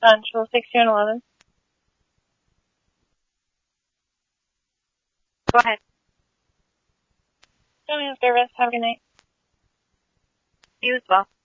Central 60 and 11. Go ahead. Don't service. Have a good night. You as well.